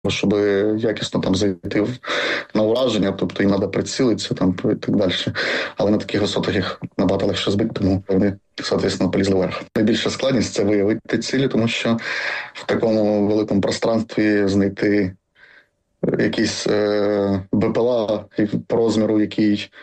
щоб якісно там зайти на ураження, тобто їм треба прицілитися там і так далі. Але на таких висотах їх набагато легше збити, тому вони, соответственно, полізли вверх. Найбільша складність – це виявити цілі, тому що в такому великому пространстві знайти якийсь БПЛА по розміру, який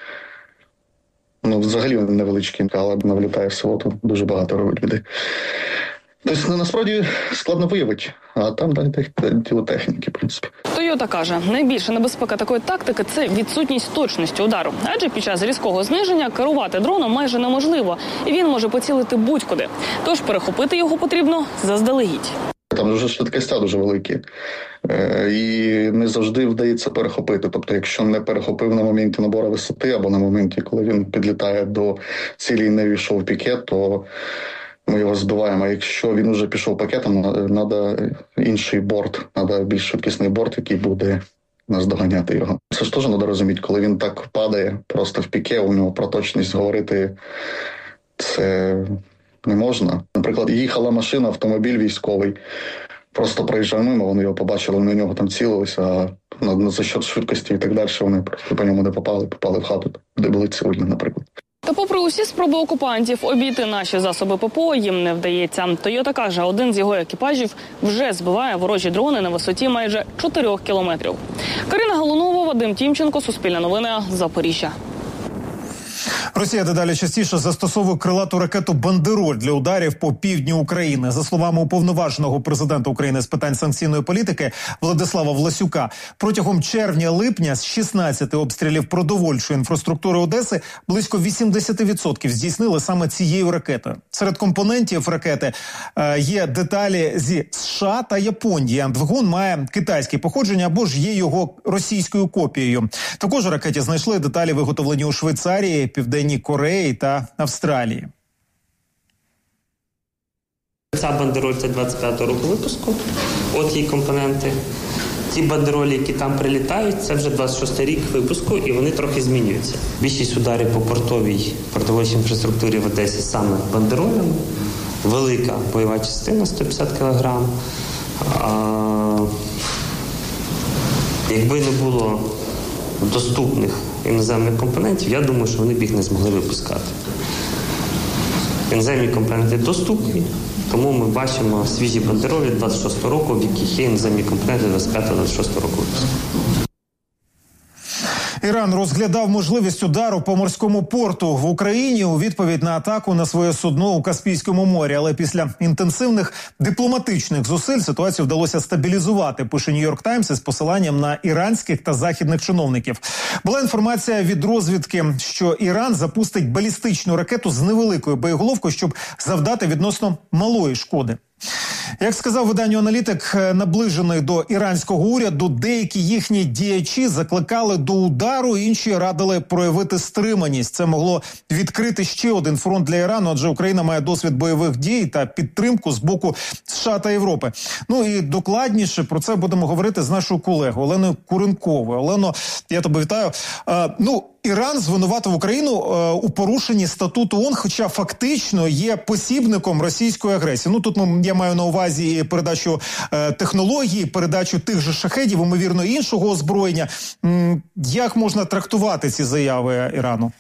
взагалі невеличкий, але навлітає всього, то дуже багато робить біди. Тобто, насправді, складно виявити, а там далі діло техніки, в принципі. Тойота каже, найбільша небезпека такої тактики – це відсутність точності удару. Адже під час різкого зниження керувати дроном майже неможливо, і він може поцілити будь-куди. Тож перехопити його потрібно заздалегідь. Там вже швидкостя дуже великі, і не завжди вдається перехопити. Тобто, якщо не перехопив на моменті набору висоти, або на моменті, коли він підлітає до цілі і не війшов в пікет, то ми його збиваємо. А якщо він вже пішов пакетом, треба інший борт, треба більш швидкісний борт, який буде наздоганяти його. Це ж теж треба розуміти, коли він так падає просто в піке, у нього про точність говорити це не можна. Наприклад, їхала машина, автомобіль військовий, просто проїжджав мимо, вони його побачили, на нього там цілилися, а за счет швидкості і так далі вони просто по ньому не попали в хату, де були цивільні, наприклад. Та попри усі спроби окупантів обійти наші засоби ППО їм не вдається. Тойота каже, один з його екіпажів вже збиває ворожі дрони на висоті майже 4 кілометрів. Карина Галунова, Вадим Тімченко, Суспільне новини, Запоріжжя. Росія дедалі частіше застосовує крилату ракету «Бандероль» для ударів по півдню України. За словами уповноваженого президента України з питань санкційної політики Владислава Власюка, протягом червня-липня з 16 обстрілів продовольчої інфраструктури Одеси близько 80% здійснили саме цією ракетою. Серед компонентів ракети є деталі зі США та Японії. Двигун має китайське походження або ж є його російською копією. Також у ракеті знайшли деталі, виготовлені у Швейцарії, Південній Кореї та Австралії. Ця бандероль – це 25-го року випуску. От її компоненти. Ті бандеролі, які там прилітають, це вже 26-й рік випуску, і вони трохи змінюються. Більшість ударів по портовій продовольчій інфраструктурі в Одесі саме бандеролями. Велика бойова частина – 150 кг. Якби не було доступних іноземних компонентів, я думаю, що вони б їх не змогли випускати. Іноземні компоненти доступні, тому ми бачимо свіжі бандеролі 26-го року, в яких є іноземні компоненти 25-26 року випуску. Іран розглядав можливість удару по морському порту в Україні у відповідь на атаку на своє судно у Каспійському морі. Але після інтенсивних дипломатичних зусиль ситуацію вдалося стабілізувати, пише Нью-Йорк Таймс із посиланням на іранських та західних чиновників. Була інформація від розвідки, що Іран запустить балістичну ракету з невеликою боєголовкою, щоб завдати відносно малої шкоди. Як сказав виданню аналітик, наближений до іранського уряду, деякі їхні діячі закликали до удару, інші радили проявити стриманість. Це могло відкрити ще один фронт для Ірану, адже Україна має досвід бойових дій та підтримку з боку США та Європи. Ну і докладніше про це будемо говорити з нашою колегою Оленою Куренковою. Олено, я тебе вітаю. Іран звинуватив Україну у порушенні статуту ООН, хоча фактично є посібником російської агресії. Тут я маю на увазі передачу технологій, передачу тих же шахедів, ймовірно, іншого озброєння. Як можна трактувати ці заяви Ірану?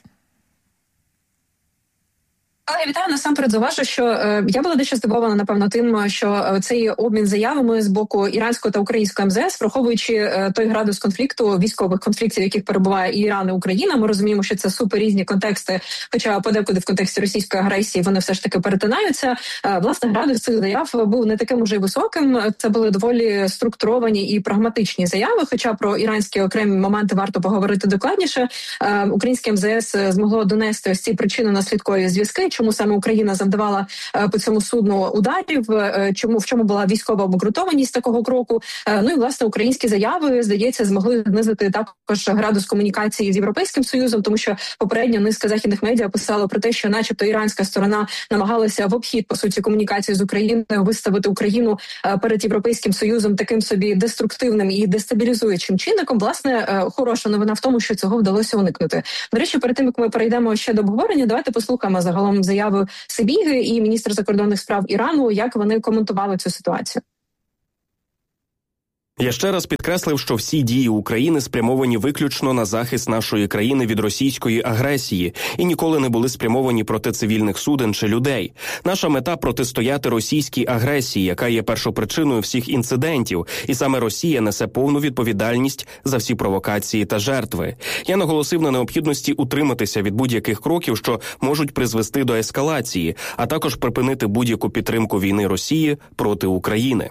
Але вітаю, насамперед зауважу, що я була дещо здивована, напевно, тим, що цей обмін заявами з боку іранського та українського МЗС, враховуючи той градус конфлікту, військових конфліктів, в яких перебуває і Іран, і Україна, ми розуміємо, що це супер різні контексти, хоча подекуди в контексті російської агресії вони все ж таки перетинаються. Власне, градус цих заяв був не таким уже високим, це були доволі структуровані і прагматичні заяви, хоча про іранські окремі моменти варто поговорити докладніше. Українське МЗС змогло донести ось ці причинно-наслідкові зв'язки, чому саме Україна завдавала по цьому судну ударів, в чому була військова обґрунтованість такого кроку. І, власне, українські заяви, здається, змогли знизити також градус комунікації з Європейським Союзом, тому що попередня низка західних медіа писала про те, що начебто іранська сторона намагалася в обхід, по суті, комунікації з Україною виставити Україну перед Європейським Союзом таким собі деструктивним і дестабілізуючим чинником. Власне, хороша новина в тому, що цього вдалося уникнути. До речі, перед тим, як ми перейдемо ще до обговорення, давайте послухаємо загалом заяви Сибіги і міністра закордонних справ Ірану, як вони коментували цю ситуацію. Я ще раз підкреслив, що всі дії України спрямовані виключно на захист нашої країни від російської агресії і ніколи не були спрямовані проти цивільних суден чи людей. Наша мета – протистояти російській агресії, яка є першопричиною всіх інцидентів, і саме Росія несе повну відповідальність за всі провокації та жертви. Я наголосив на необхідності утриматися від будь-яких кроків, що можуть призвести до ескалації, а також припинити будь-яку підтримку війни Росії проти України.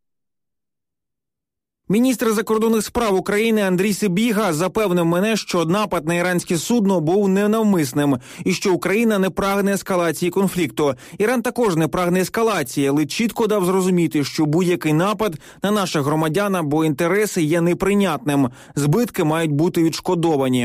Міністр закордонних справ України Андрій Сибіга запевнив мене, що напад на іранське судно був ненавмисним і що Україна не прагне ескалації конфлікту. Іран також не прагне ескалації, але чітко дав зрозуміти, що будь-який напад на наших громадян або інтереси є неприйнятним. Збитки мають бути відшкодовані.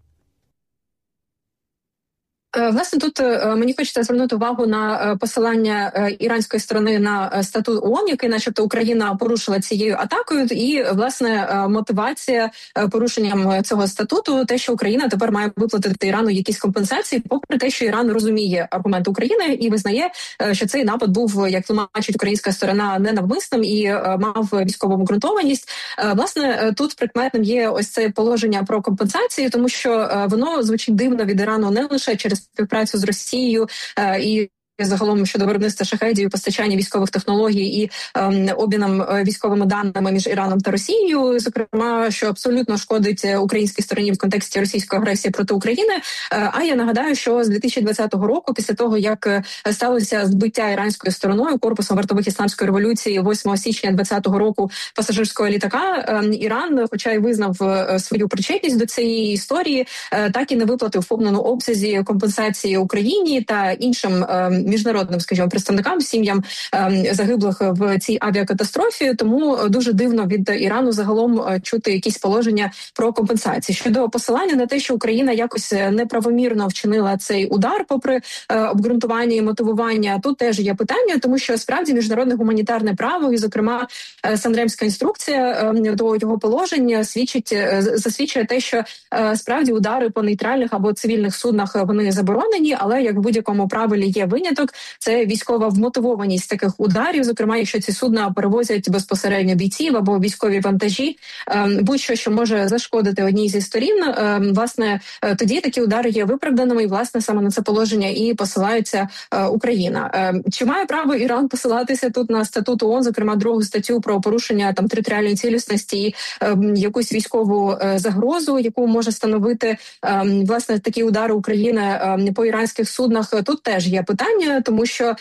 Власне, тут мені хочеться звернути увагу на посилання іранської сторони на статут ООН, який начебто Україна порушила цією атакою, і, власне, мотивація порушенням цього статуту, те, що Україна тепер має виплатити Ірану якісь компенсації, попри те, що Іран розуміє аргумент України і визнає, що цей напад був, як тлумачить українська сторона, ненавмисним і мав військову обґрунтованість. Власне, тут прикметним є ось це положення про компенсації, тому що воно звучить дивно від Ірану не лише через співпрацю з Росією і загалом щодо виробництва шахедів, постачання військових технологій і обміном військовими даними між Іраном та Росією, зокрема, що абсолютно шкодить українській стороні в контексті російської агресії проти України. А я нагадаю, що з 2020 року, після того, як сталося збиття іранською стороною корпусом вартових ісламської революції 8 січня 2020 року пасажирського літака, Іран, хоча й визнав свою причетність до цієї історії, так і не виплатив в повному обсязі компенсації Україні та іншим міжнародним, скажімо, представникам, сім'ям загиблих в цій авіакатастрофі. Тому дуже дивно від Ірану загалом чути якісь положення про компенсації. Щодо посилання на те, що Україна якось неправомірно вчинила цей удар, попри обґрунтування і мотивування, тут теж є питання, тому що справді міжнародне гуманітарне право і, зокрема, Санремська інструкція до його положення засвідчує те, що справді удари по нейтральних або цивільних суднах вони заборонені, але як в будь-якому правилі є виняток. Це військова вмотивованість таких ударів, зокрема, якщо ці судна перевозять безпосередньо бійців або військові вантажі, будь-що, що може зашкодити одній зі сторін, власне, тоді такі удари є виправданими, і, власне, саме на це положення і посилається Україна. Чи має право Іран посилатися тут на статут ООН, зокрема, 2 статтю про порушення територіальної цілісності і якусь військову загрозу, яку може становити, власне, такі удари України по іранських суднах? Тут теж є питання, тому що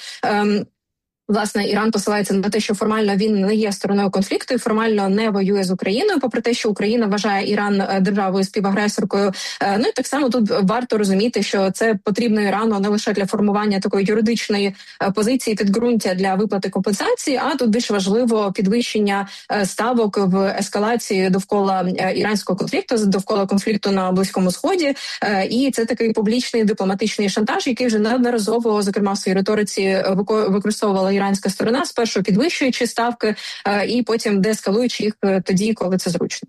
власне, Іран посилається на те, що формально він не є стороною конфлікту і формально не воює з Україною, попри те, що Україна вважає Іран державою співагресоркою. Ну і так само тут варто розуміти, що це потрібно Ірану не лише для формування такої юридичної позиції підґрунтя для виплати компенсації, а тут більш важливо підвищення ставок в ескалації довкола іранського конфлікту, довкола конфлікту на Близькому Сході. І це такий публічний дипломатичний шантаж, який вже неодноразово, зокрема в своїй риториці, використовувала іранська сторона, спершу підвищуючи ставки і потім деескалуючи їх тоді, коли це зручно.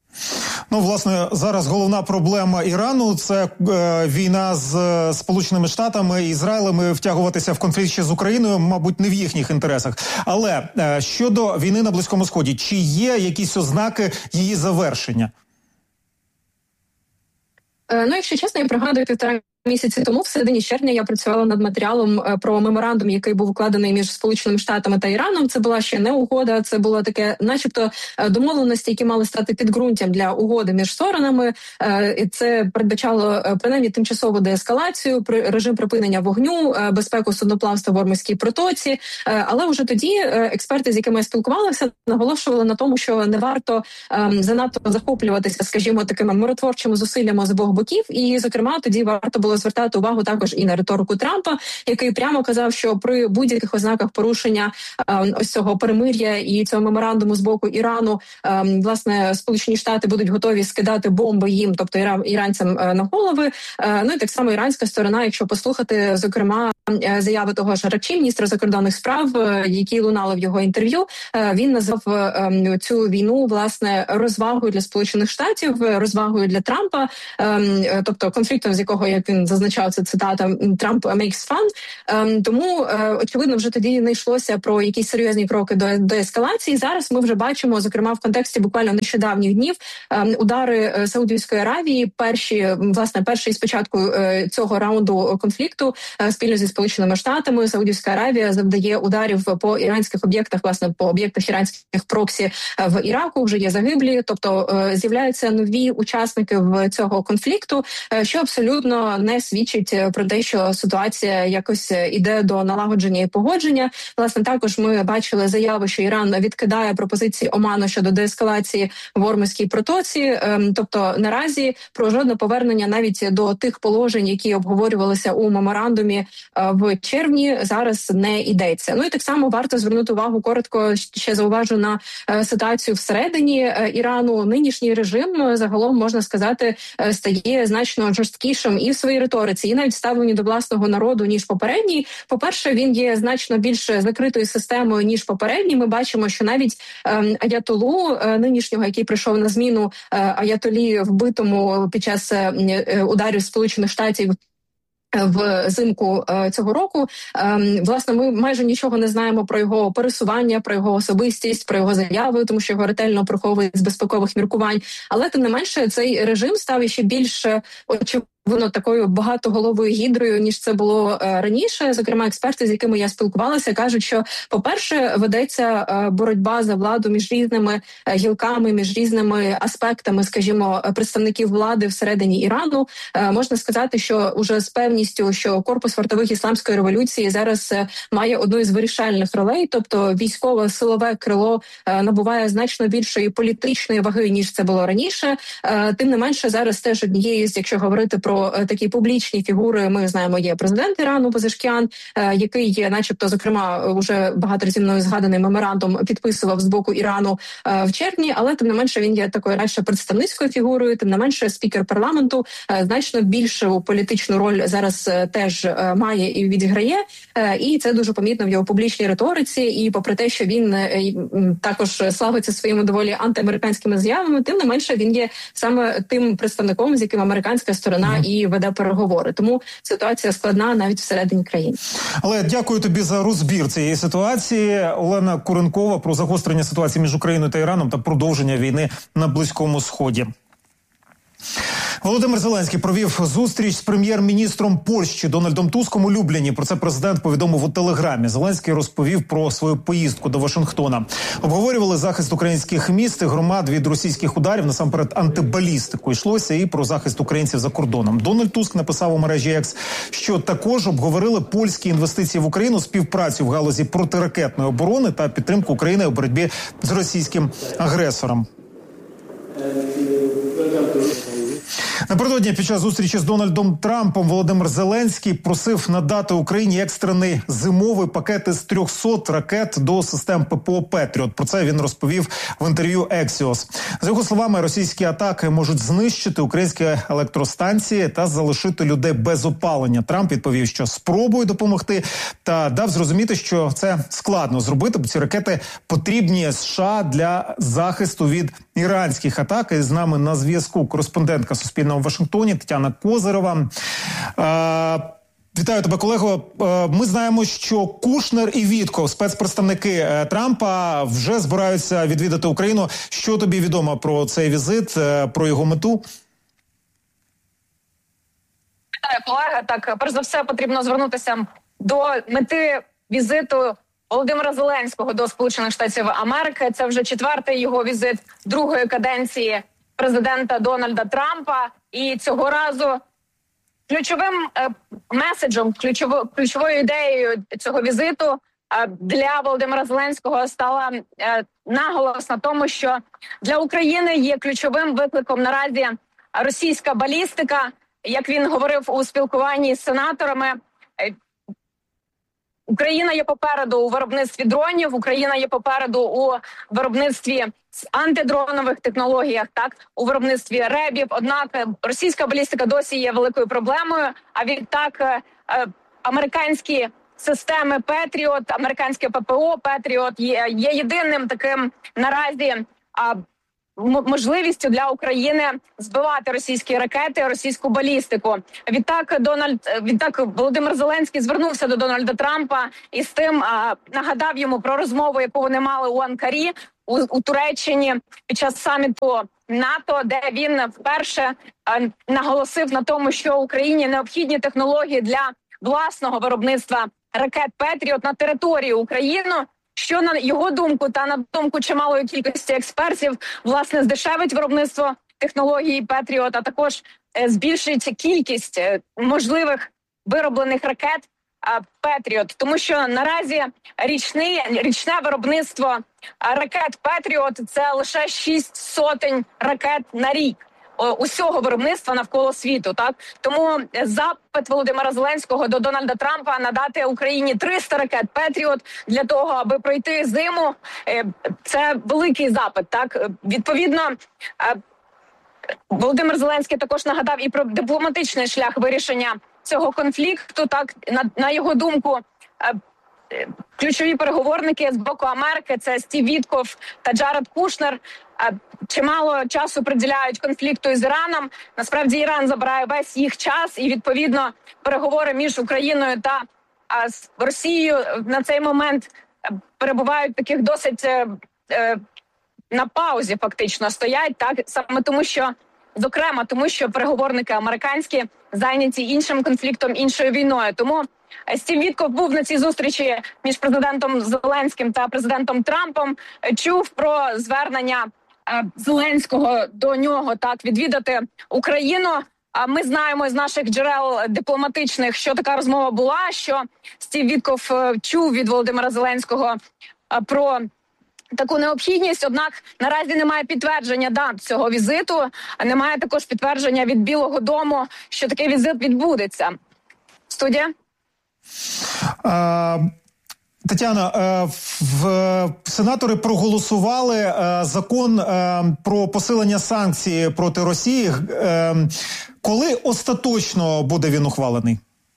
Ну, власне, зараз головна проблема Ірану – це війна з Сполученими Штатами, Ізраїлем, і втягуватися в конфлікт ще з Україною, мабуть, не в їхніх інтересах. Але щодо війни на Близькому Сході, чи є якісь ознаки її завершення? Ну, якщо чесно, я пригадую, 1,5 місяці тому, в середині червня, я працювала над матеріалом про меморандум, який був укладений між Сполученими Штатами та Іраном. Це була ще не угода, це було таке, начебто, домовленості, які мали стати підґрунтям для угоди між сторонами. І це передбачало, принаймні, тимчасову деескалацію, режим припинення вогню, безпеку судноплавства в Ормузькій протоці. Але вже тоді експерти, з якими я спілкувалася, наголошували на тому, що не варто занадто захоплюватися, скажімо, такими миротворчими зусиллями з обох боків. І, зокрема, тоді варто було звертати увагу також і на риторику Трампа, який прямо казав, що при будь-яких ознаках порушення ось цього перемир'я і цього меморандуму з боку Ірану, власне, Сполучені Штати будуть готові скидати бомби їм, тобто іранцям, на голови. Ну і так само іранська сторона, якщо послухати, зокрема, заяви того ж Аракчі, міністра закордонних справ, які лунали в його інтерв'ю. Він назвав цю війну, власне, розвагою для Сполучених Штатів, розвагою для Трампа, тобто конфліктом, з якого, як він зазначав, це цитата, «Трамп makes fun». Тому, очевидно, вже тоді не йшлося про якісь серйозні кроки до ескалації. Зараз ми вже бачимо, зокрема, в контексті буквально нещодавніх днів, удари Саудівської Аравії, перший спочатку цього раунду конфлікту спільно зі Сполученими Штатами. Саудівська Аравія завдає ударів по іранських об'єктах, власне, по об'єктах іранських проксі в Іраку, вже є загиблі, тобто з'являються нові учасники в цього конфлікту, що абсолютно не свідчить про те, що ситуація якось іде до налагодження і погодження. Власне, також ми бачили заяви, що Іран відкидає пропозиції Оману щодо деескалації в Ормузькій протоці, тобто наразі про жодне повернення навіть до тих положень, які обговорювалися у меморандумі в червні, зараз не йдеться. Ну і так само варто звернути увагу, коротко ще зауважу на ситуацію всередині Ірану. Нинішній режим, загалом, можна сказати, стає значно жорсткішим і в своїй риториці, і навіть ставленні до власного народу, ніж попередній. По-перше, він є значно більш закритою системою, ніж попередній. Ми бачимо, що навіть аятолу нинішнього, який прийшов на зміну аятолі, вбитому під час ударів Сполучених Штатів взимку цього року, власне, ми майже нічого не знаємо про його пересування, про його особистість, про його заяви, тому що його ретельно приховують з безпекових міркувань. Але тим не менше, цей режим став ще більш очевидно такою багатоголовою гідрою, ніж це було раніше. Зокрема, експерти, з якими я спілкувалася, кажуть, що, по-перше, ведеться боротьба за владу між різними гілками, між різними аспектами, скажімо, представників влади всередині Ірану. Можна сказати, що уже з певністю, що корпус вартових ісламської революції зараз має одну із вирішальних ролей, тобто військово-силове крило набуває значно більшої політичної ваги, ніж це було раніше. Тим не менше, зараз теж однією з, якщо говорити про такі публічні фігури, ми знаємо, є президент Ірану Пезешкіан, який, начебто, зокрема, уже багато разів мною згаданий меморандум підписував з боку Ірану в червні, але тим не менше він є такою радше представницькою фігурою, тим не менше спікер парламенту значно більшу політичну роль зараз теж має і відіграє, і це дуже помітно в його публічній риториці, і попри те, що він також славиться своїми доволі антиамериканськими заявами, тим не менше він є саме тим представником, з яким американська сторона і веде переговори. Тому ситуація складна навіть всередині країни. Але дякую тобі за розбір цієї ситуації. Олена Куренкова про загострення ситуації між Україною та Іраном та продовження війни на Близькому Сході. Володимир Зеленський провів зустріч з прем'єр-міністром Польщі Дональдом Туском у Любліні. Про це президент повідомив у Телеграмі. Зеленський розповів про свою поїздку до Вашингтона. Обговорювали захист українських міст і громад від російських ударів, насамперед антибалістику. Йшлося і про захист українців за кордоном. Дональд Туск написав у мережі X, що також обговорили польські інвестиції в Україну, співпрацю в галузі протиракетної оборони та підтримку України у боротьбі з російським агресором. Напередодні під час зустрічі з Дональдом Трампом Володимир Зеленський просив надати Україні екстрений зимовий пакет із 300 ракет до систем ППО «Петріот». Про це він розповів в інтерв'ю Ексіос. За його словами, російські атаки можуть знищити українські електростанції та залишити людей без опалення. Трамп відповів, що спробує допомогти, та дав зрозуміти, що це складно зробити, бо ці ракети потрібні США для захисту від іранських атак. І з нами на зв'язку кореспондентка Суспільного в Вашингтоні Тетяна Козирова. Вітаю тебе, колего. Ми знаємо, що Кушнер і Вітков, спецпредставники Трампа, вже збираються відвідати Україну. Що тобі відомо про цей візит, про його мету? Вітаю, колеги. Так, перш за все, потрібно звернутися до мети візиту Володимира Зеленського до Сполучених Штатів Америки. Це вже 4-й його візит другої каденції президента Дональда Трампа. І цього разу ключовим меседжем, ключовою ідеєю цього візиту для Володимира Зеленського стала наголос на тому, що для України є ключовим викликом наразі російська балістика. Як він говорив у спілкуванні з сенаторами, Україна є попереду у виробництві дронів, Україна є попереду у виробництві антидронових технологіях, так, у виробництві ребів. Однак російська балістика досі є великою проблемою, а відтак американські системи Петріот, американське ППО Петріот є єдиним таким наразі можливістю для України збивати російські ракети, російську балістику. Відтак Володимир Зеленський звернувся до Дональда Трампа і з тим нагадав йому про розмову, яку вони мали у Анкарі, у Туреччині під час саміту НАТО, де він вперше наголосив на тому, що Україні необхідні технології для власного виробництва ракет Петріот на території України, що на його думку та на думку чималої кількості експертів, власне, здешевить виробництво технологій Петріот, а також збільшить кількість можливих вироблених ракет Петріот. Тому що наразі річне виробництво ракет Петріот – це лише 600 ракет на рік. Усього виробництва навколо світу, так? Тому запит Володимира Зеленського до Дональда Трампа надати Україні 300 ракет Петріот для того, аби пройти зиму, це великий запит, так? Відповідно, Володимир Зеленський також нагадав і про дипломатичний шлях вирішення цього конфлікту, так? На його думку, ключові переговорники з боку Америки – це Стів Віткоф та Джаред Кушнер. Чимало часу приділяють конфлікту із Іраном. Насправді Іран забирає весь їх час, і відповідно переговори між Україною та Росією на цей момент перебувають таких досить на паузі, фактично стоять, так саме тому, що зокрема тому, що переговорники американські зайняті іншим конфліктом, іншою війною. Тому Стів Віткоф був на цій зустрічі між президентом Зеленським та президентом Трампом, чув про звернення Зеленського до нього, так, відвідати Україну. А ми знаємо з наших джерел дипломатичних, що така розмова була, що Стів Віткоф чув від Володимира Зеленського про таку необхідність, однак наразі немає підтвердження дат цього візиту, немає також підтвердження від Білого дому, що такий візит відбудеться. Студія? Тетяна, сенатори проголосували закон про посилення санкцій проти Росії. Коли остаточно буде він ухвалений?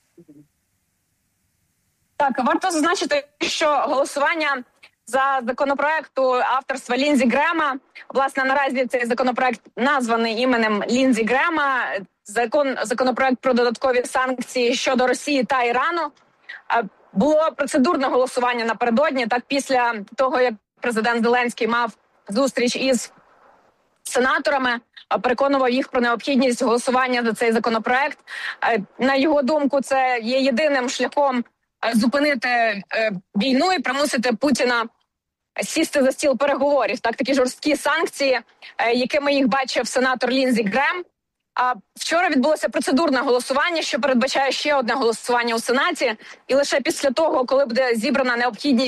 Так, варто зазначити, що голосування за законопроекту авторства Лінзі Грема, власне, наразі цей законопроект названий іменем Лінзі Грема, законопроект про додаткові санкції щодо Росії та Ірану. Було процедурне голосування напередодні, так після того, як президент Зеленський мав зустріч із сенаторами, переконував їх про необхідність голосування за цей законопроект. На його думку, це є єдиним шляхом зупинити війну і примусити Путіна сісти за стіл переговорів. Так, такі жорсткі санкції, якими їх бачив сенатор Лінзі Грем. А вчора відбулося процедурне голосування, що передбачає ще одне голосування у Сенаті, і лише після того, коли буде зібрана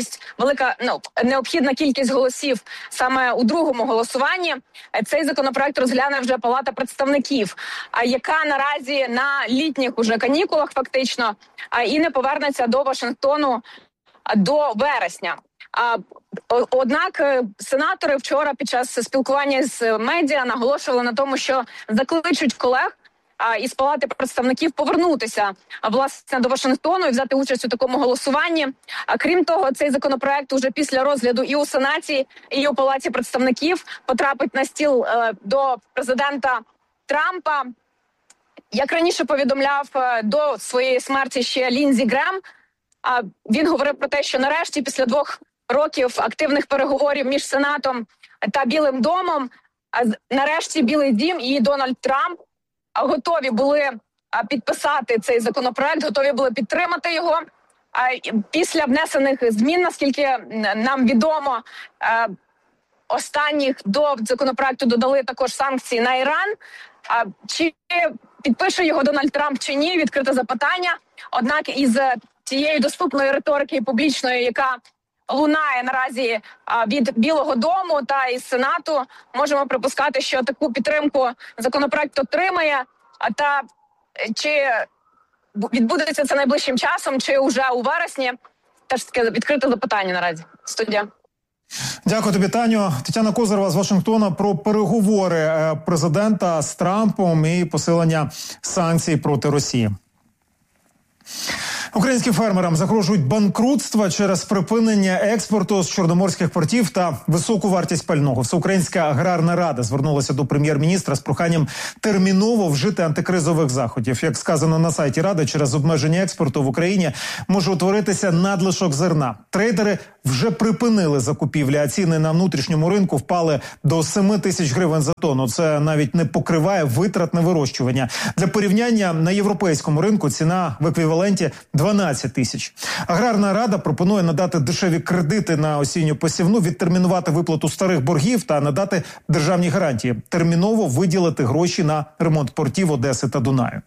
необхідна кількість голосів саме у другому голосуванні, цей законопроект розгляне вже Палата представників, яка наразі на літніх уже канікулах фактично і не повернеться до Вашингтону до вересня. Однак сенатори вчора під час спілкування з медіа наголошували на тому, що закличуть колег із Палати представників повернутися власне до Вашингтону і взяти участь у такому голосуванні. Крім того, цей законопроект уже після розгляду і у Сенаті, і у Палаті представників потрапить на стіл до президента Трампа. Як раніше повідомляв до своєї смерті ще Лінзі Грем, він говорив про те, що нарешті після 2 років активних переговорів між Сенатом та Білим домом, нарешті Білий дім і Дональд Трамп готові були підписати цей законопроект, готові були підтримати його. Після внесених змін, наскільки нам відомо, останніх до законопроекту додали також санкції на Іран. Чи підпише його Дональд Трамп чи ні, відкрите запитання. Однак із цієї доступної риторики публічної, яка лунає наразі від Білого дому та із Сенату, можемо припускати, що таку підтримку законопроект отримає. Та чи відбудеться це найближчим часом, чи вже у вересні, теж таке відкрите запитання наразі. Студія. Дякую тобі, Таню. Тетяна Козирова з Вашингтона про переговори президента з Трампом і посилення санкцій проти Росії. Українським фермерам загрожують банкрутства через припинення експорту з чорноморських портів та високу вартість пального. Всеукраїнська аграрна рада звернулася до прем'єр-міністра з проханням терміново вжити антикризових заходів. Як сказано на сайті Ради, через обмеження експорту в Україні може утворитися надлишок зерна. Трейдери вже припинили закупівлі, а ціни на внутрішньому ринку впали до 7 тисяч гривень за тонну. Це навіть не покриває витрат на вирощування. Для порівняння, на європейському ринку ціна в еквіваленті 12 тисяч. Аграрна рада пропонує надати дешеві кредити на осінню посівну, відтермінувати виплату старих боргів та надати державні гарантії. Терміново виділити гроші на ремонт портів Одеси та Дунаю.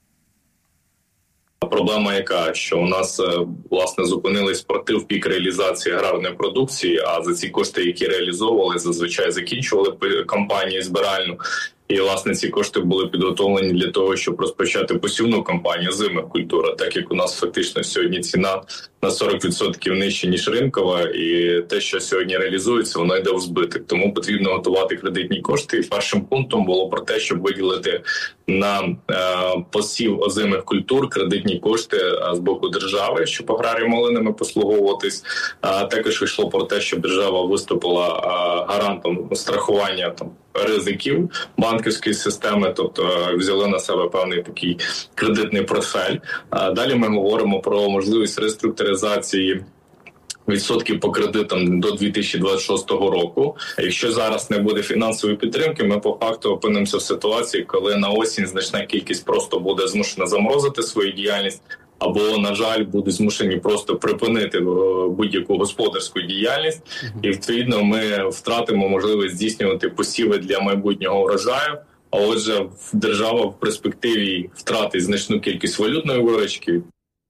Проблема яка, що у нас, власне, зупинились порти в пік реалізації аграрної продукції, а за ці кошти, які реалізовували, зазвичай закінчували кампанію збиральну. І, власне, ці кошти були підготовлені для того, щоб розпочати посівну кампанію озимих культур. Так як у нас фактично сьогодні ціна на 40% нижче, ніж ринкова, і те, що сьогодні реалізується, воно йде в збиток. Тому потрібно готувати кредитні кошти. І першим пунктом було про те, щоб виділити на посів озимих культур кредитні кошти з боку держави, щоб аграрії могли ними послуговуватись. Також йшло про те, щоб держава виступила гарантом страхування ризиків банківської системи, тобто взяли на себе певний такий кредитний портфель. Далі ми говоримо про можливість реструктуризації відсотків по кредитам до 2026 року. Якщо зараз не буде фінансової підтримки, ми по факту опинимося в ситуації, коли на осінь значна кількість просто буде змушена заморозити свою діяльність, або, на жаль, будуть змушені просто припинити будь-яку господарську діяльність. І, відповідно, ми втратимо можливість здійснювати посіви для майбутнього врожаю. А отже, держава в перспективі втратить значну кількість валютної виручки.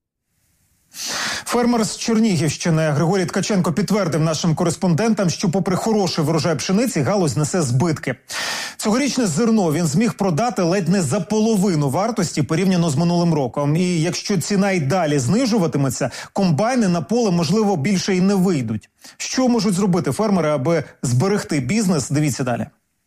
Фермер з Чернігівщини Григорій Ткаченко підтвердив нашим кореспондентам, що попри хороший врожай пшениці, галузь несе збитки. Цьогорічне зерно він зміг продати ледь не за половину вартості порівняно з минулим роком. І якщо ціна й далі знижуватиметься, комбайни на поле, можливо, більше й не вийдуть. Що можуть зробити фермери, аби зберегти бізнес? Дивіться далі.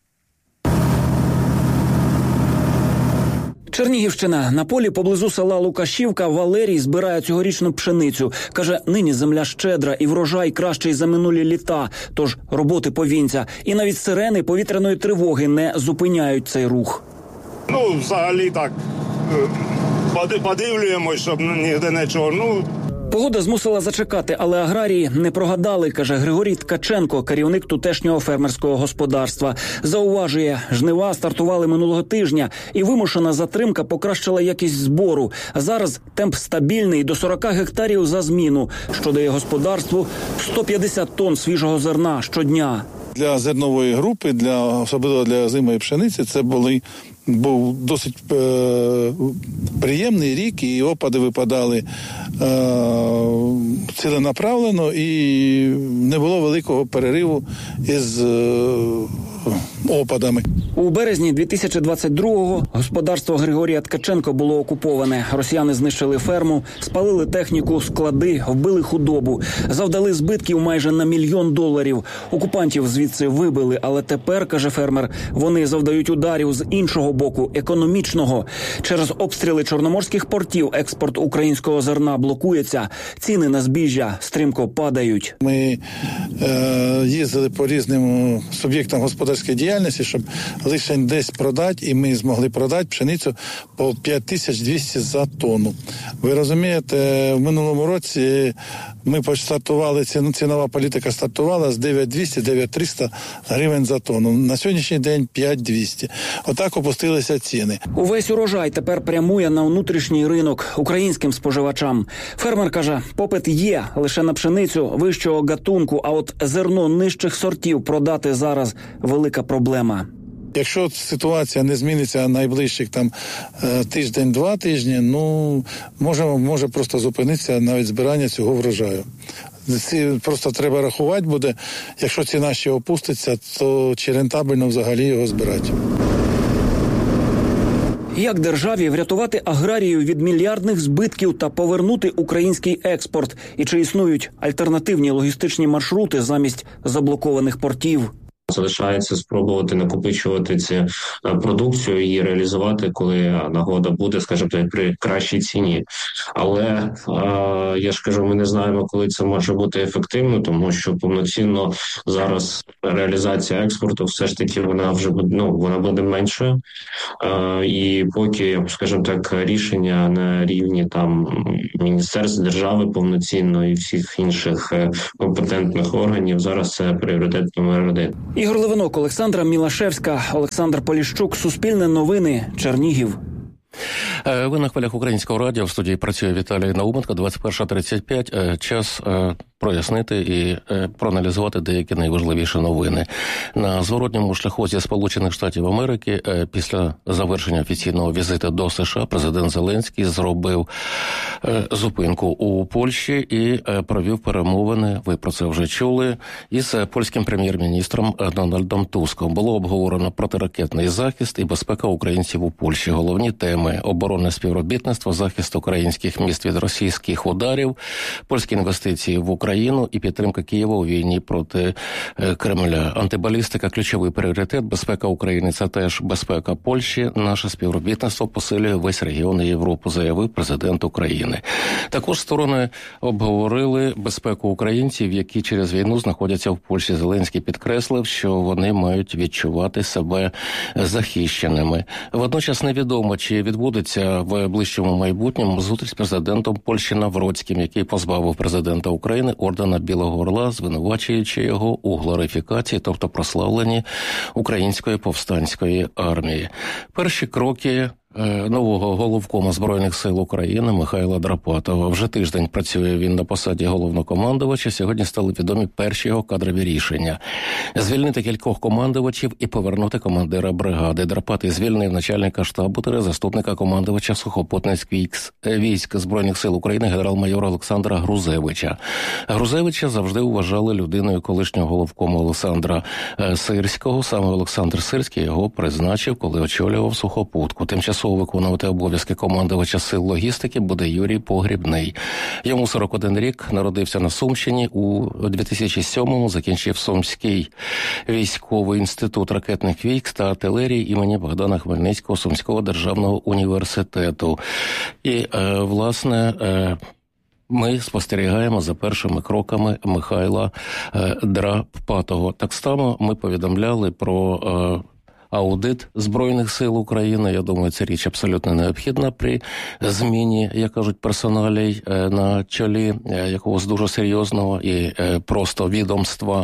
Чернігівщина. На полі поблизу села Лукашівка Валерій збирає цьогорічну пшеницю. Каже, нині земля щедра і врожай кращий за минулі літа, тож роботи повінця. І навіть сирени повітряної тривоги не зупиняють цей рух. Взагалі так, подивлюємось, щоб ніде нічого, Погода змусила зачекати, але аграрії не прогадали, каже Григорій Ткаченко, керівник тутешнього фермерського господарства. Зауважує, жнива стартували минулого тижня, і вимушена затримка покращила якість збору. Зараз темп стабільний, до 40 гектарів за зміну, що дає господарству 150 тонн свіжого зерна щодня. Для зернової групи, особливо для озимої пшениці, це був досить приємний рік, і опади випадали ціленаправлено, і не було великого перериву із опадами. У березні 2022-го господарство Григорія Ткаченко було окуповане. Росіяни знищили ферму, спалили техніку, склади, вбили худобу. Завдали збитків майже на $1 мільйон. Окупантів звідси вибили, але тепер, каже фермер, вони завдають ударів з іншого боку, економічного. Через обстріли чорноморських портів експорт українського зерна блокується. Ціни на збіжжя стрімко падають. Ми їздили по різним суб'єктам господарської діяльності, щоб лише десь продати, і ми змогли продати пшеницю по 5200 за тонну. Ви розумієте, в минулому році ми стартували, цінова політика стартувала з 9200-9300 гривень за тонну. На сьогоднішній день 5200. Отак опустилися ціни. Увесь урожай тепер прямує на внутрішній ринок українським споживачам. Фермер каже, попит є лише на пшеницю вищого гатунку, а от зерно нижчих сортів продати зараз велика проблема. Якщо ситуація не зміниться найближчих тиждень-два тижні, може просто зупинитися навіть збирання цього врожаю. Просто треба рахувати буде, якщо ціна ще опуститься, то чи рентабельно взагалі його збирати. Як державі врятувати аграрію від мільярдних збитків та повернути український експорт? І чи існують альтернативні логістичні маршрути замість заблокованих портів? Залишається спробувати накопичувати цю продукцію і реалізувати, коли нагода буде, скажімо так, при кращій ціні. Але я ж кажу, ми не знаємо, коли це може бути ефективно, тому що повноцінно зараз реалізація експорту все ж таки вона вже вона буде меншою. І поки, скажімо так, рішення на рівні там міністерств держави повноцінно і всіх інших компетентних органів зараз це пріоритет номер 1. Ігор Левинок, Олександра Мілашевська, Олександр Поліщук, Суспільне новини, Чернігів. Ви на хвилях Українського радіо, в студії працює Віталій Науменко, 21:35. Час прояснити і проаналізувати деякі найважливіші новини. На зворотньому шляху зі Сполучених Штатів Америки після завершення офіційного візиту до США президент Зеленський зробив зупинку у Польщі і провів перемовини, ви про це вже чули, із польським прем'єр-міністром Дональдом Туском. Було обговорено протиракетний захист і безпека українців у Польщі. Головні теми – оборонне співробітництво, захист українських міст від російських ударів, польські інвестиції в Україну і підтримка Києва у війні проти Кремля. Антибалістика – ключовий пріоритет. Безпека України – це теж безпека Польщі. Наше співробітництво посилює весь регіон і Європу, заявив президент України. Також сторони обговорили безпеку українців, які через війну знаходяться в Польщі. Зеленський підкреслив, що вони мають відчувати себе захищеними. Водночас невідомо, чи відбудеться в ближчому майбутньому зустріч з президентом Польщі Навроцьким, який позбавив президента України ордена Білого Орла, звинувачуючи його у глорифікації, тобто прославленні української повстанської армії. Перші кроки нового головкома Збройних сил України Михайла Драпатова. Вже тиждень працює він на посаді головнокомандувача. Сьогодні стали відомі перші його кадрові рішення. Звільнити кількох командувачів і повернути командира бригади. Драпатий звільнив начальника штабу та заступника командувача сухопутних військ Збройних сил України генерал-майора Олександра Грузевича. Грузевича завжди вважали людиною колишнього головкому Олександра Сирського. Саме Олександр Сирський його призначив, коли очолював сухопутку. Тимчасово виконувати обов'язки командувача сил логістики буде Юрій Погрібний. Йому 41 рік, народився на Сумщині, у 2007-му закінчив Сумський військовий інститут ракетних військ та артилерії імені Богдана Хмельницького Сумського державного університету. І, власне, ми спостерігаємо за першими кроками Михайла Драпатого. Так само ми повідомляли про аудит Збройних сил України. Я думаю, це річ абсолютно необхідна при зміні, як кажуть, персоналій на чолі якогось дуже серйозного і просто відомства,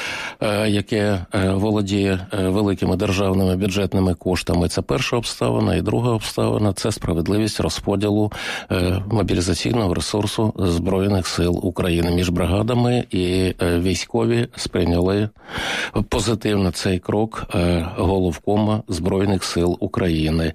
яке володіє великими державними бюджетними коштами. Це перша обставина. І друга обставина – це справедливість розподілу мобілізаційного ресурсу Збройних сил України між бригадами. І військові сприйняли позитивно цей крок головкома Збройних сил України.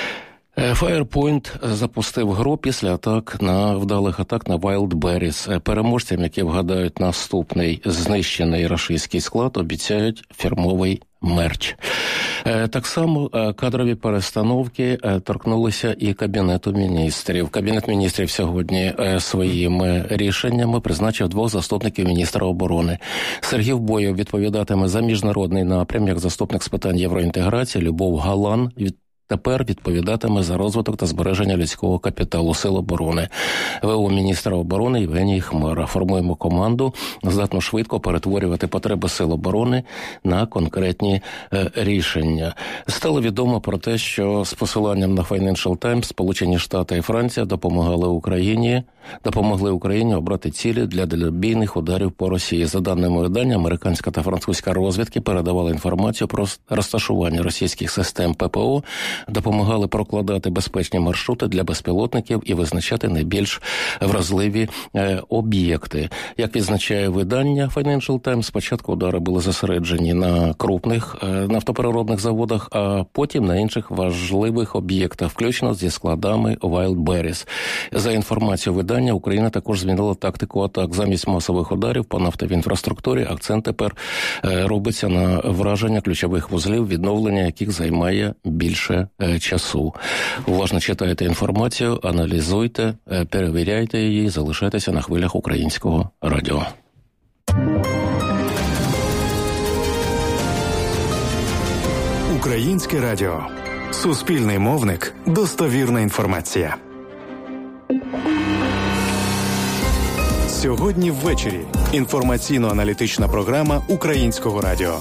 Firepoint запустив гру після вдалих атак на Wildberries. Переможцям, які вгадають наступний знищений рашистський склад, обіцяють фірмовий мерч. Так само кадрові перестановки торкнулися і Кабінету міністрів. Кабінет міністрів сьогодні своїми рішеннями призначив 2 заступників міністра оборони. Сергій Бойов відповідатиме за міжнародний напрям, як заступник з питань євроінтеграції. Любов Галан тепер відповідатиме за розвиток та збереження людського капіталу Сил оборони. ВО міністра оборони Євгеній Хмара. Формуємо команду, здатну швидко перетворювати потреби Сил оборони на конкретні рішення. Стало відомо про те, що з посиланням на Financial Times Сполучені Штати і Франція допомогли Україні обрати цілі для дальнобійних ударів по Росії. За даними видання, американська та французька розвідки передавали інформацію про розташування російських систем ППО, допомагали прокладати безпечні маршрути для безпілотників і визначати найбільш вразливі об'єкти. Як відзначає видання Financial Times, спочатку удари були зосереджені на крупних нафтопереробних заводах, а потім на інших важливих об'єктах, включно зі складами Wildberries. За інформацією видання, Україна також змінила тактику атак. Замість масових ударів по нафтовій інфраструктурі акцент тепер робиться на враження ключових вузлів, відновлення яких займає більше часу. Уважно читайте інформацію, аналізуйте, перевіряйте її, залишайтеся на хвилях Українського радіо. Українське радіо. Суспільний мовник. Достовірна інформація. Сьогодні ввечері. Інформаційно-аналітична програма Українського радіо.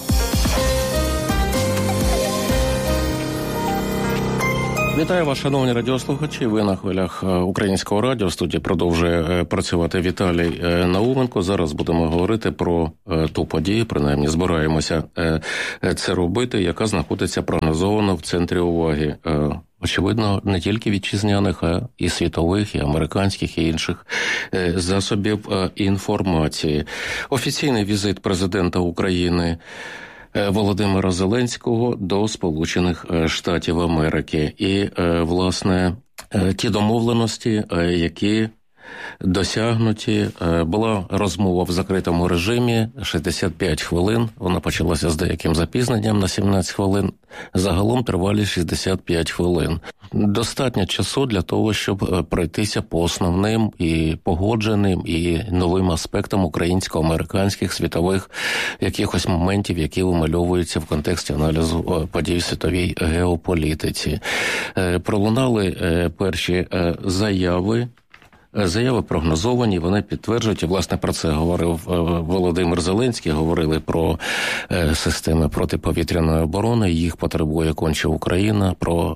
Вітаю вас, шановні радіослухачі. Ви на хвилях Українського радіо. В студії продовжує працювати Віталій Науменко. Зараз будемо говорити про ту подію, принаймні збираємося це робити, яка знаходиться прогнозовано в центрі уваги. Очевидно, не тільки вітчизняних, а і світових, і американських, і інших засобів інформації. Офіційний візит президента України Володимира Зеленського до Сполучених Штатів Америки. І, власне, ті домовленості, які досягнуті. Була розмова в закритому режимі, 65 хвилин. Вона почалася з деяким запізненням на 17 хвилин. Загалом тривалі 65 хвилин. Достатньо часу для того, щоб пройтися по основним і погодженим, і новим аспектам українсько-американських світових якихось моментів, які вимальовуються в контексті аналізу подій в світовій геополітиці. Пролунали перші заяви. Заяви прогнозовані, вони підтверджують, і, власне, про це говорив Володимир Зеленський, говорили про системи протиповітряної оборони, їх потребує конче Україна, про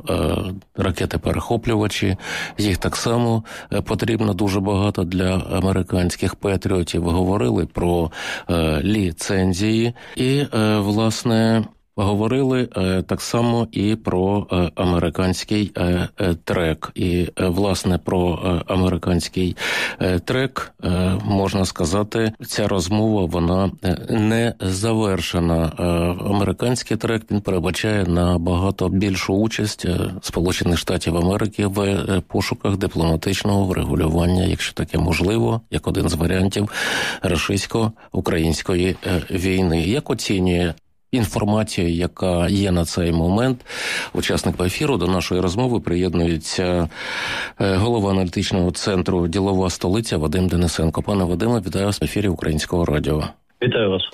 ракети-перехоплювачі, їх так само потрібно дуже багато для американських патріотів, говорили про ліцензії і, власне, говорили так само і про американський трек. І, власне, про американський трек, можна сказати, ця розмова, вона не завершена. Американський трек, він передбачає набагато більшу участь Сполучених Штатів Америки в пошуках дипломатичного врегулювання, якщо таке можливо, як один з варіантів російсько-української війни. Як оцінює інформація, яка є на цей момент? Учасник ефіру до нашої розмови приєднується голова аналітичного центру «Ділова столиця» Вадим Денисенко. Пане Вадиме, вітаю вас в ефірі Українського радіо. Вітаю вас.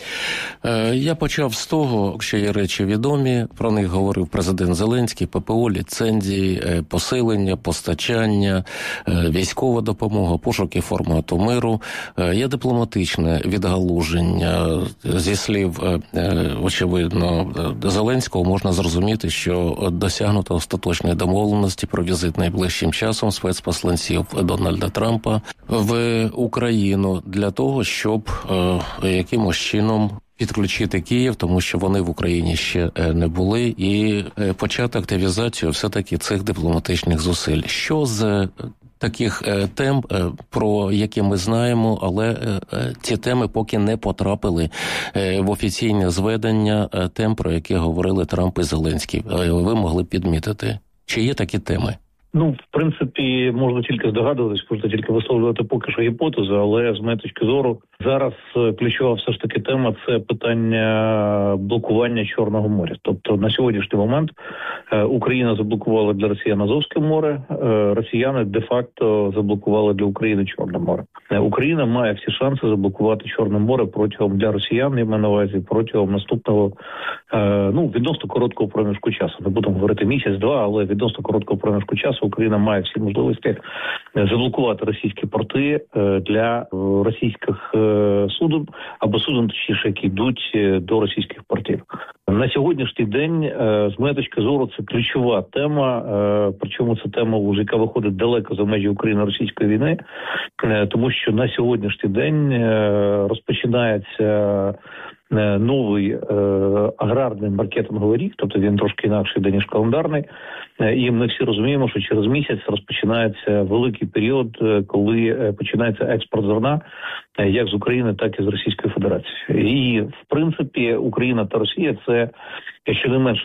Я почав з того, що є речі відомі, про них говорив президент Зеленський: ППО, ліцензії, посилення, постачання, військова допомога, пошуки формату миру. Є дипломатичне відгалуження. Зі слів, очевидно, Зеленського можна зрозуміти, що досягнуто остаточної домовленості про візит найближчим часом спецпосланців Дональда Трампа в Україну для того, щоб якимось чином підключити Київ, тому що вони в Україні ще не були, і почати активізацію все-таки цих дипломатичних зусиль. Що з таких тем, про які ми знаємо, але ці теми поки не потрапили в офіційне зведення тем, про які говорили Трамп і Зеленський. Ви могли б підмітити, чи є такі теми? Ну, в принципі, можна тільки здогадуватись, можна тільки висловлювати поки що гіпотези, але з моєї точки зору зараз ключова все ж таки тема – це питання блокування Чорного моря. Тобто на сьогоднішній момент Україна заблокувала для Росіян Азовське море, росіяни де-факто заблокували для України Чорне море. Україна має всі шанси заблокувати Чорне море протягом, для росіян, я маю на увазі, протягом наступного, відносно короткого проміжку часу. Не будемо говорити місяць-два, але відносно короткого проміжку часу Україна має всі можливості заблокувати російські порти для російських суден, або суден, точніше, які йдуть до російських портів. На сьогоднішній день, з моєї точки зору, це ключова тема, причому це тема, яка виходить далеко за межі Україно-російської війни, тому що на сьогоднішній день розпочинається новий аграрний маркетинговий рік, тобто він трошки інакший, ніж календарний, і ми всі розуміємо, що через місяць розпочинається великий період, коли починається експорт зерна як з України, так і з Російської Федерації. І, в принципі, Україна та Росія – це щонайменше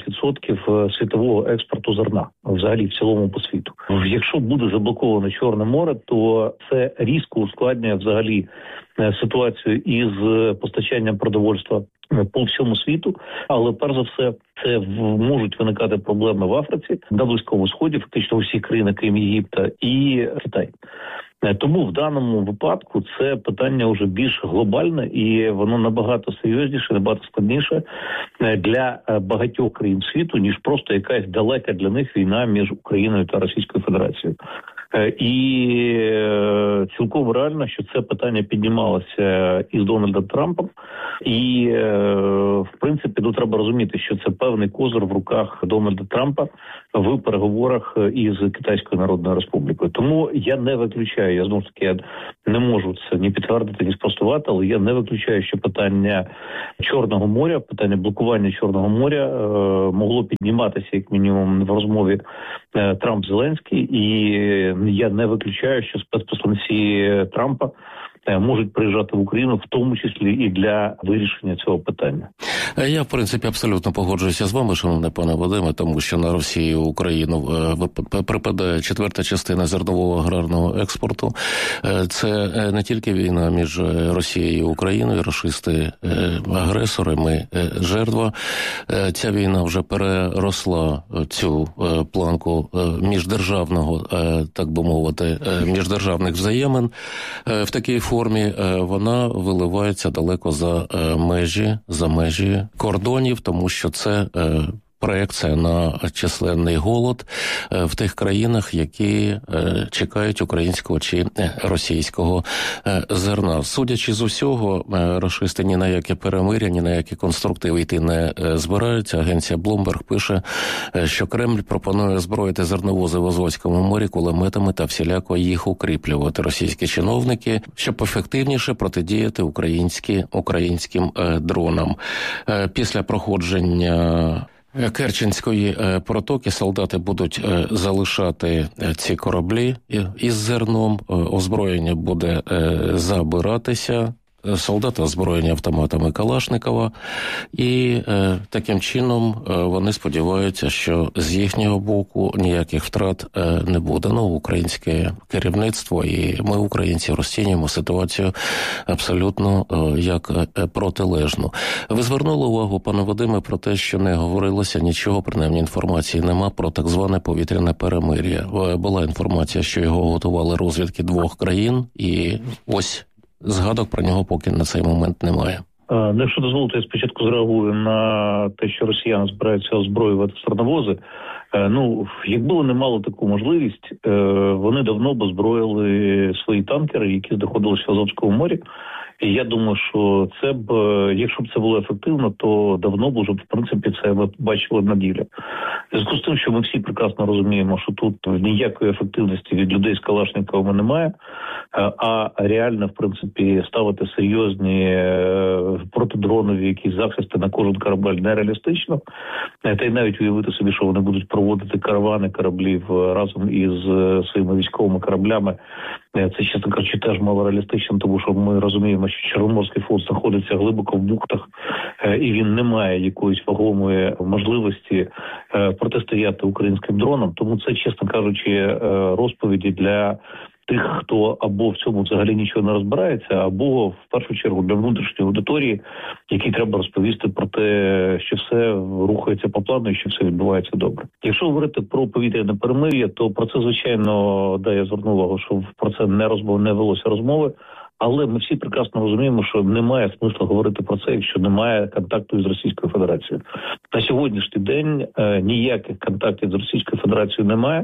25% світового експорту зерна, взагалі в цілому по світу. Якщо буде заблоковано Чорне море, то це різко ускладнює взагалі ситуацію із постачанням продовольства по всьому світу, але перш за все це можуть виникати проблеми в Африці, на Близькому Сході, фактично у всіх країнах, крім Єгипта, і Китай. Тому в даному випадку це питання вже більш глобальне і воно набагато серйозніше, набагато складніше для багатьох країн світу, ніж просто якась далека для них війна між Україною та Російською Федерацією. І цілком реально, що це питання піднімалося із Дональдом Трампом. І, в принципі, тут треба розуміти, що це певний козир в руках Дональда Трампа в переговорах із Китайською Народною Республікою. Тому я не виключаю, я знову ж таки не можу це ні підтвердити, ні спростувати, але я не виключаю, що питання Чорного моря, питання блокування Чорного моря могло підніматися, як мінімум, в розмові Трамп-Зеленський. І я не виключаю, що спецпосланці Трампа можуть приїжджати в Україну, в тому числі і для вирішення цього питання. Я, в принципі, абсолютно погоджуюся з вами, шановний пане Вадиме, тому що на Росію і Україну припадає четверта частина зернового аграрного експорту. Це не тільки війна між Росією і Україною, рашисти агресори, ми жертва. Ця війна вже переросла цю планку міждержавного, так би мовити, міждержавних взаємин. В такій формі вона виливається далеко за межі кордонів, тому що це проекція на численний голод в тих країнах, які чекають українського чи російського зерна. Судячи з усього, рашисти ні на яке перемир'я, ні на які конструктиви йти не збираються. Агенція Bloomberg пише, що Кремль пропонує озброїти зерновози в Азовському морі кулеметами та всіляко їх укріплювати. Російські чиновники, щоб ефективніше протидіяти українським дронам. Після проходження Керченської протоки солдати будуть залишати ці кораблі із зерном, озброєння буде забиратися, солдати озброєні автоматами Калашникова, і таким чином вони сподіваються, що з їхнього боку ніяких втрат не буде. Українське керівництво і ми, українці, розцінюємо ситуацію абсолютно як протилежну. Ви звернули увагу, пане Вадиме, про те, що не говорилося нічого, принаймні інформації нема про так зване повітряне перемир'я. Була інформація, що його готували розвідки двох країн, і ось згадок про нього поки на цей момент немає. Якщо дозволите, я спочатку зреагую на те, що росіяни збираються озброювати зерновози. Якби вони мали таку можливість, вони давно б озброїли свої танкери, які знаходилися в Азовському морі. І я думаю, що це б, якщо б це було ефективно, то давно б вже, в принципі, це ми бачили на ділі. В зв'язку з тим, що ми всі прекрасно розуміємо, що тут ніякої ефективності від людей з Калашниковими немає, а реально, в принципі, ставити серйозні протидронові якісь захисти на кожен корабель нереалістично. Та й навіть уявити собі, що вони будуть проводити каравани кораблів разом із своїми військовими кораблями, це, чесно кажучи, теж мало реалістично, тому що ми розуміємо, що Чорноморський флот знаходиться глибоко в бухтах, і він не має якоїсь вагомої можливості протистояти українським дронам. Тому це, чесно кажучи, розповіді для тих, хто або в цьому взагалі нічого не розбирається, або, в першу чергу, для внутрішньої аудиторії, якій треба розповісти про те, що все рухається по плану і що все відбувається добре. Якщо говорити про повітряне перемир'я, то про це, звичайно, я звернув увагу, що про це не велося розмови. Але ми всі прекрасно розуміємо, що немає смислу говорити про це, якщо немає контакту з Російською Федерацією. На сьогоднішній день ніяких контактів з Російською Федерацією немає.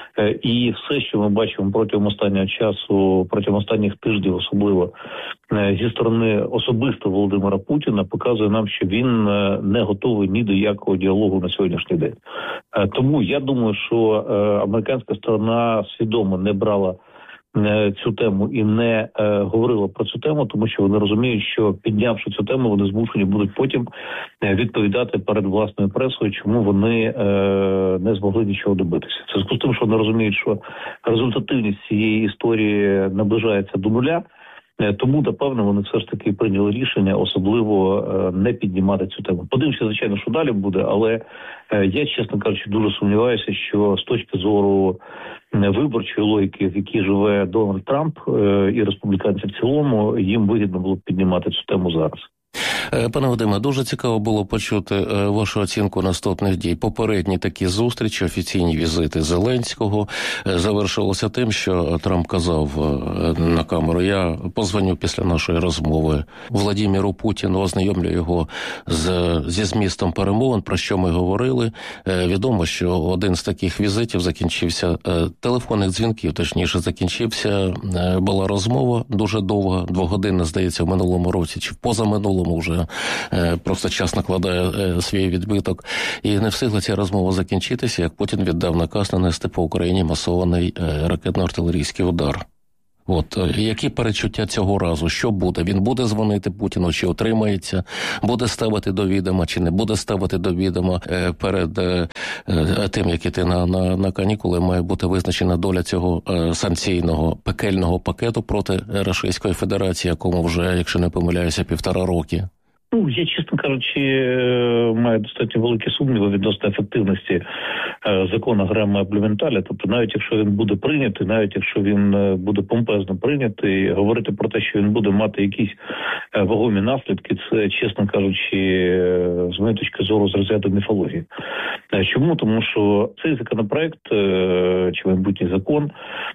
І все, що ми бачимо протягом останнього часу, протягом останніх тижнів особливо, зі сторони особисто Володимира Путіна, показує нам, що він не готовий ні до якого діалогу на сьогоднішній день. Тому я думаю, що американська сторона свідомо не брала цю тему і не говорила про цю тему, тому що вони розуміють, що піднявши цю тему, вони змушені будуть потім відповідати перед власною пресою, чому вони не змогли нічого добитися. Це з тим, що вони розуміють, що результативність цієї історії наближається до нуля. Тому, напевно, вони все ж таки прийняли рішення особливо не піднімати цю тему. Подивимося, звичайно, що далі буде, але я, чесно кажучи, дуже сумніваюся, що з точки зору виборчої логіки, в якій живе Дональд Трамп і республіканці в цілому, їм вигідно було б піднімати цю тему зараз. Пане Вадиме, дуже цікаво було почути вашу оцінку наступних дій. Попередні такі зустрічі, офіційні візити Зеленського завершилося тим, що Трамп казав на камеру: я позвоню після нашої розмови Владимиру Путіну, ознайомлю його зі змістом перемовин, про що ми говорили. Відомо, що один з таких візитів закінчився, телефонних дзвінків, точніше, закінчився, була розмова дуже довга, 2-годинна, здається, в минулому році, чи в позаминулому вже, просто час накладає свій відбиток. І не встигла ця розмова закінчитися, як Путін віддав наказ нанести по Україні масований ракетно-артилерійський удар. От, які перечуття цього разу? Що буде? Він буде дзвонити Путіну, чи отримається? Буде ставити до відома, чи не буде ставити до відома? Перед тим, як іти на канікули, має бути визначена доля цього санкційного пекельного пакету проти Російської Федерації, якому вже, якщо не помиляюся, 1,5 роки. Я, чесно кажучи, маю достатньо великі сумніви відносно ефективності закону Грема-Блюменталя. Тобто навіть якщо він буде прийнятий, навіть якщо він буде помпезно прийнятий, говорити про те, що він буде мати якісь вагомі наслідки, це, чесно кажучи, з моєї точки зору, з розряду міфології. Чому? Тому що цей законопроект, чи майбутній закон,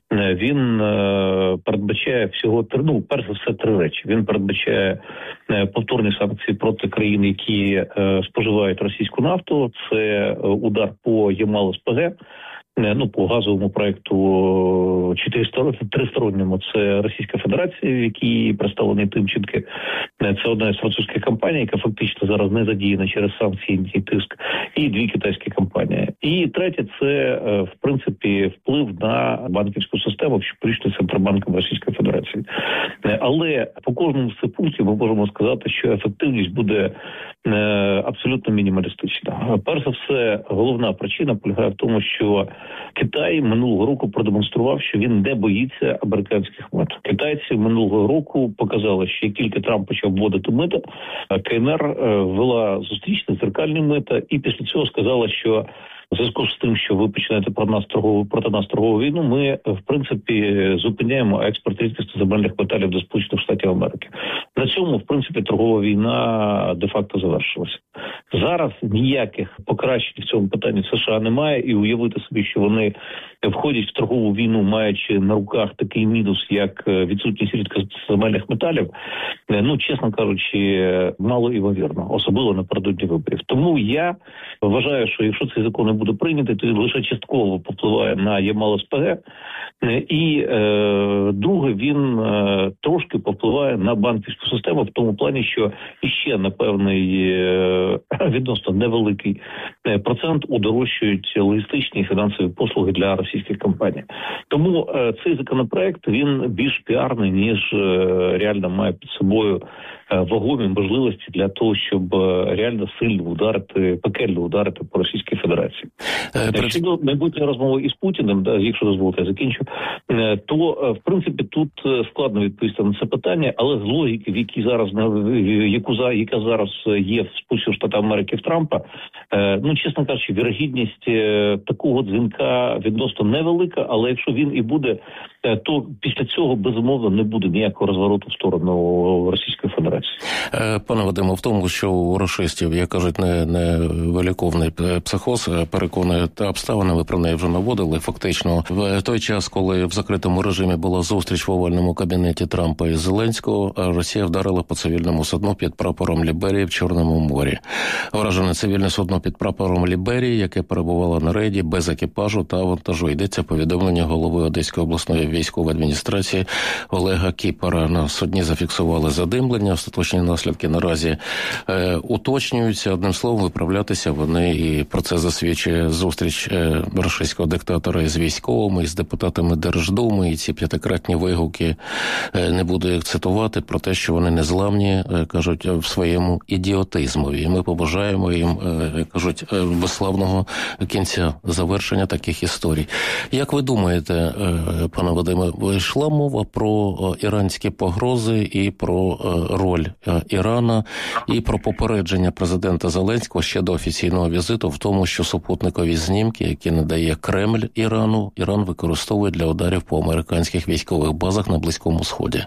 він передбачає всього, перш за все, 3 речі. Він передбачає повторні санкції проти країн, які споживають російську нафту. Це удар по Ямал-СПГ, по газовому проєкту тристоронньому. Це Російська Федерація, в якій представлений Тимченко. Це одна із французьких компаній, яка фактично зараз не задіяна через санкції і тиск. І 2 китайські компанії. І третє – це, в принципі, вплив на банківську систему, що прийшли Центробанком Російської Федерації. Але по кожному з цих пунктів ми можемо сказати, що ефективність буде абсолютно мінімалістична. Перш за все, головна причина полягає в тому, що Китай минулого року продемонстрував, що він не боїться американських мит. Китайці минулого року показали, що як тільки Трамп почав вводити мита, КНР ввела зустрічні дзеркальні мита і після цього сказала, що в зв'язку з тим, що ви починаєте проти нас торгову війну, ми, в принципі, зупиняємо експорт рідкісноземельних металів до Сполучених Штатів Америки. На цьому, в принципі, торгова війна де-факто завершилася. Зараз ніяких покращень в цьому питанні США немає, і уявити собі, що вони входять в торгову війну, маючи на руках такий мінус, як відсутність рідкоземельних металів, чесно кажучи, мало ймовірно, особливо напередодні виборів. Тому я вважаю, що якщо цей закон не буде прийнятий, то він лише частково попливає на Ямал-СПГ, і друге, він трошки попливає на банківську систему в тому плані, що іще на певний відносно невеликий процент удорожчують логістичні і фінансові послуги для російських компаній. Тому цей законопроект, він більш піарний, ніж реально має під собою вагомі можливості для того, щоб реально сильно пекельно ударити по Російській Федерації. Щодо майбутньої розмови із Путіним, якщо дозволите, я закінчу, то, в принципі, тут складно відповісти на це питання, але з логіки, яка зараз є в Сполучених Штатах Америки в Трампа, чесно кажучи, вірогідність такого дзвінка відносно невелика, але якщо він і буде, то після цього, безумовно, не буде ніякого розвороту в сторону Російської Федерації. Пане Вадиме, в тому, що у рашистів, як кажуть, не виліковний психоз, переконує та обставина, ви про неї вже наводили. Фактично, в той час, коли в закритому режимі була зустріч в овальному кабінеті Трампа і Зеленського, Росія вдарила по цивільному судну під прапором Ліберії в Чорному морі. Вражене цивільне судно під прапором Ліберії, яке перебувало на рейді без екіпажу та вантажу. Йдеться повідомлення голови Одеської обласної військової адміністрації Олега Кіпара. На судні зафіксували задимлення. Остаточні наслідки наразі уточнюються. Одним словом, виправлятися вони, і про це засвідчує зустріч російського диктатора із військовими, із депутатами Держдуми, і ці 5-кратні вигуки, не буду їх цитувати, про те, що вони незламні, кажуть, в своєму ідіотизмові. І ми побажаємо їм, кажуть, безславного кінця, завершення таких історій. Як ви думаєте, пане Вадиме, йшла мова про іранські погрози і про роль Ірана, і про попередження президента Зеленського ще до офіційного візиту в тому, що супутникові знімки, які надає Кремль Ірану, Іран використовує для ударів по американських військових базах на Близькому Сході?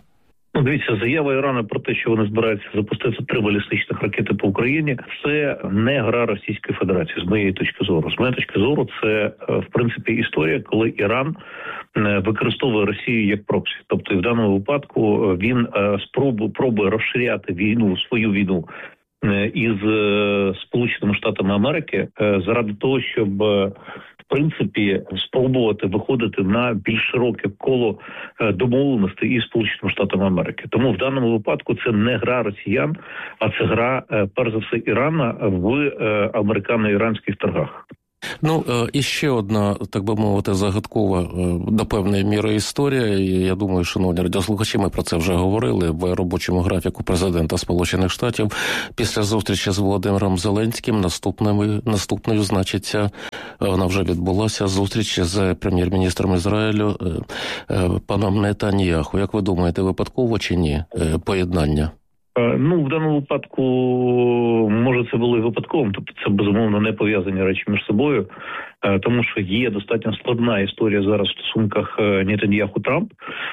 Дивіться, заява Ірану про те, що вони збираються запустити 3 балістичних ракети по Україні, це не гра Російської Федерації, з моєї точки зору. З моєї точки зору, це, в принципі, історія, коли Іран використовує Росію як проксі. Тобто, в даному випадку він пробує розширяти війну, свою війну із Сполученими Штатами Америки заради того, щоб в принципі спробувати виходити на більш широке коло домовленостей із Сполученими Штатами Америки. Тому в даному випадку це не гра росіян, а це гра, перш за все, Ірана в американо-іранських торгах. Ну, і ще одна, так би мовити, загадкова до певної міри історія. І я думаю, шановні радіослухачі, ми про це вже говорили в робочому графіку президента Сполучених Штатів. Після зустрічі з Володимиром Зеленським наступною значиться, вона вже відбулася, зустріч з прем'єр-міністром Ізраїлю паном Нетаньяху. Як ви думаєте, випадково чи ні поєднання? В даному випадку, може, це було і випадковим, тобто це, безумовно, не пов'язані речі між собою, тому що є достатньо складна історія зараз в стосунках Нетаньяху-Трамп.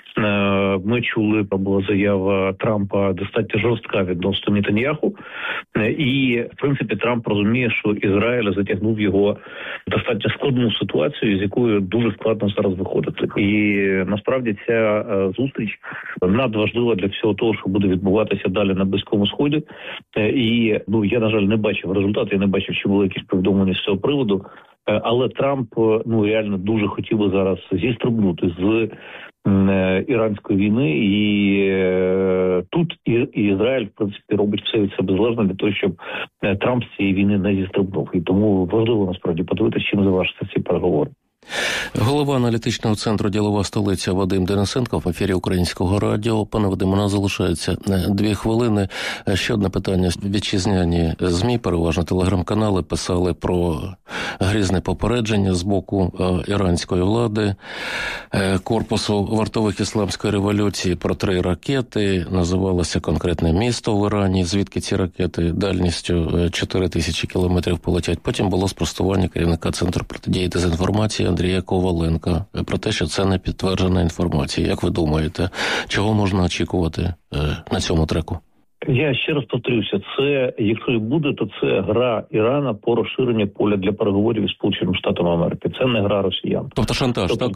Ми чули, була заява Трампа достатньо жорстка відносно Нетаньяху, і, в принципі, Трамп розуміє, що Ізраїль затягнув його в достатньо складну ситуацію, з якою дуже складно зараз виходити. І, насправді, ця зустріч надважлива для всього того, що буде відбуватися далі на Близькому Сході. І, я, на жаль, не бачив результату, я не бачив, що були якісь повідомлення з цього приводу. Але Трамп, реально дуже хотів би зараз зістрибнути з іранської війни, і тут і Ізраїль, в принципі, робить все від себе залежно для того, щоб Трамп з цієї війни не зістрибнув. І тому важливо, насправді, подивитися, чим завершаться ці переговори. Голова аналітичного центру «Ділова столиця» Вадим Денисенко в ефірі Українського радіо. Пане Вадиме, у нас залишається 2 хвилини. Ще одне питання. Вітчизняні ЗМІ, переважно телеграм-канали, писали про грізне попередження з боку іранської влади, корпусу вартових ісламської революції про 3 ракети. Називалося конкретне місто в Ірані, звідки ці ракети дальністю 4000 кілометрів полетять. Потім було спростування керівника Центру протидії дезінформації Андрія Коваленка про те, що це не підтверджена інформація. Як ви думаєте, чого можна очікувати на цьому треку? Я ще раз повторюся, це, якщо і буде, то це гра Ірана по розширенню поля для переговорів із Сполученими Штатами Америки. Це не гра росіян. Тобто шантаж, так?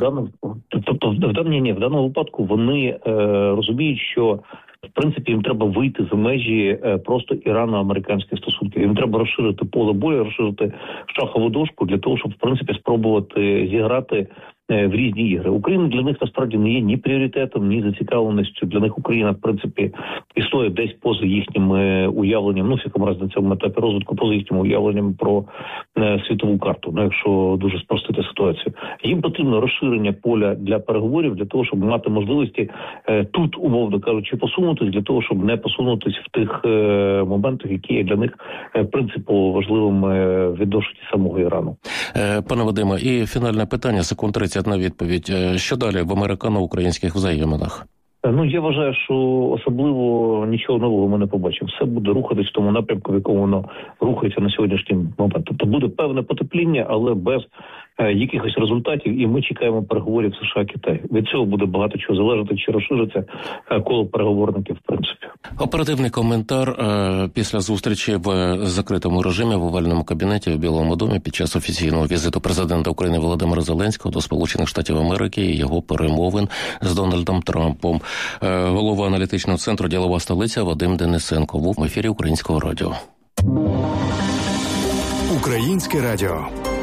В даному випадку вони розуміють, що в принципі їм треба вийти за межі просто ірано-американських стосунків. Їм треба розширити поле бою, розширити шахову дошку для того, щоб в принципі спробувати зіграти в різні ігри. Україна для них насправді не є ні пріоритетом, ні зацікавленістю. Для них Україна, в принципі, існує десь поза їхнім уявленням, в якому разі на цьому етапі розвитку, поза їхнім уявленням про світову карту, якщо дуже спростити ситуацію. Їм потрібно розширення поля для переговорів, для того, щоб мати можливості тут, умовно кажучи, посунутись, для того, щоб не посунутись в тих моментах, які є для них принципово важливими відношенні самого Ірану. Пане Вадиме, і фінальне питання, секунд 30 на відповідь. Що далі в американо-українських взаєминах? Я вважаю, що особливо нічого нового ми не побачимо. Все буде рухатись в тому напрямку, в якому воно рухається на сьогоднішній момент. Тобто буде певне потепління, але без якихось результатів, і ми чекаємо переговорів США-Китай. Від цього буде багато чого залежати, чи розшириться коло переговорників, в принципі. Оперативний коментар після зустрічі в закритому режимі в овальному кабінеті в Білому домі під час офіційного візиту президента України Володимира Зеленського до Сполучених Штатів Америки і його перемовин з Дональдом Трампом. Голова аналітичного центру «Ділова столиця» Вадим Денисенко в ефірі Українського радіо. Українське радіо.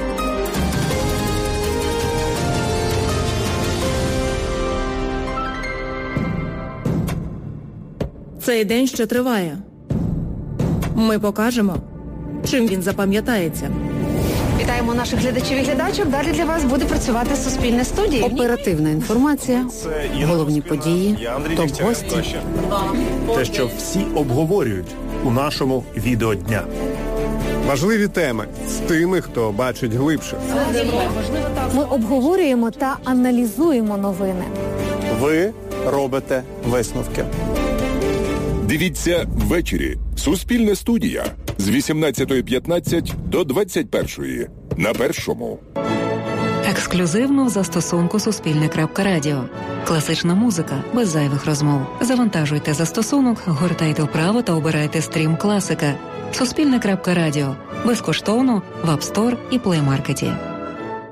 Цей день ще триває. Ми покажемо, чим він запам'ятається. Вітаємо наших глядачів і глядачок. Далі для вас буде працювати Суспільне студія. Оперативна інформація, головні події, топ-гості. Те, що всі обговорюють у нашому відеодня. Важливі теми з тими, хто бачить глибше. Ми обговорюємо та аналізуємо новини. Ви робите висновки. Дивіться ввечері. Суспільне студія з 18:15 до 21:00 на Першому. Ексклюзивно в застосунку Суспільне.Радіо. Класична музика без зайвих розмов. Завантажуйте застосунок, гортайте вправо та обирайте стрім класика. Суспільне.Радіо. Безкоштовно в App Store і Play Market.